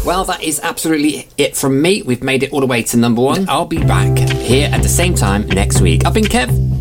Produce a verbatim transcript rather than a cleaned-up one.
Well, that is absolutely it from me. We've made it all the way to number one. I'll be back here at the same time next week. I've been Kev.